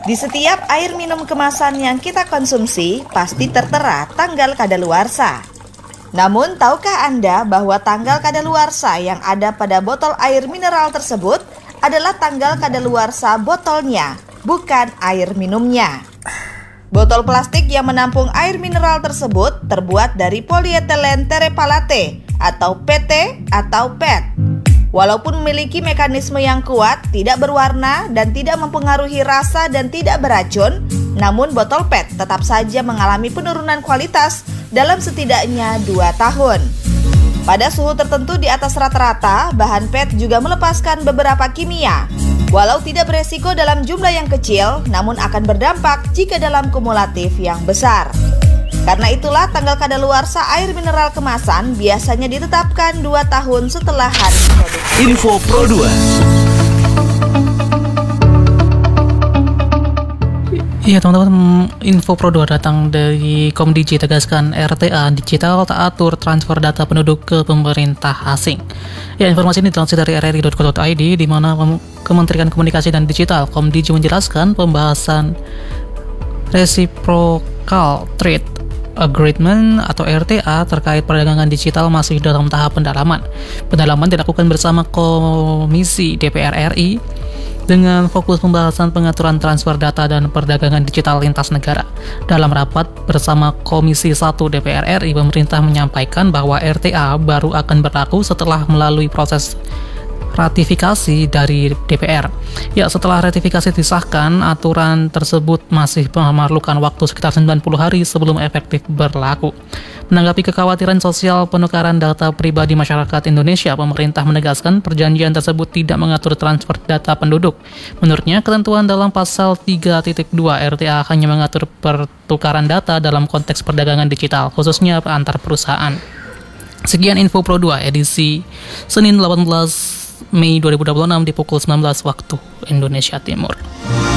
Di setiap air minum kemasan yang kita konsumsi, pasti tertera tanggal kadaluarsa. Namun, tahukah Anda bahwa tanggal kadaluarsa yang ada pada botol air mineral tersebut adalah tanggal kadaluarsa botolnya, bukan air minumnya? Botol plastik yang menampung air mineral tersebut terbuat dari polietilen terephthalate atau PT atau PET. Walaupun memiliki mekanisme yang kuat, tidak berwarna dan tidak mempengaruhi rasa dan tidak beracun, namun botol PET tetap saja mengalami penurunan kualitas dalam setidaknya 2 tahun. Pada suhu tertentu di atas rata-rata, bahan PET juga melepaskan beberapa kimia. Walau tidak beresiko dalam jumlah yang kecil, namun akan berdampak jika dalam kumulatif yang besar. Karena itulah tanggal kadaluarsa air mineral kemasan biasanya ditetapkan 2 tahun setelah hari produksi. Info Pro 2. Iya teman-teman, Info Pro 2 datang dari Komdigi, tegaskan RTA digital tak atur transfer data penduduk ke pemerintah asing. Ya, informasi ini dilansir dari rri.co.id, di mana Kementerian Komunikasi dan Digital Komdigi menjelaskan pembahasan Reciprocal Trade Agreement atau RTA terkait perdagangan digital masih dalam tahap pendalaman. Pendalaman dilakukan bersama Komisi DPR RI dengan fokus pembahasan pengaturan transfer data dan perdagangan digital lintas negara. Dalam rapat bersama Komisi 1 DPR RI, pemerintah menyampaikan bahwa RTA baru akan berlaku setelah melalui proses ratifikasi dari DPR. Ya, setelah ratifikasi disahkan, aturan tersebut masih memerlukan waktu sekitar 90 hari sebelum efektif berlaku. Menanggapi kekhawatiran sosial penukaran data pribadi masyarakat Indonesia, pemerintah menegaskan perjanjian tersebut tidak mengatur transfer data penduduk. Menurutnya, ketentuan dalam pasal 3.2 RTA hanya mengatur pertukaran data dalam konteks perdagangan digital, khususnya antar perusahaan. Sekian Info Pro 2 edisi Senin 18 Mei 2026 di pukul 19 waktu Indonesia Timur.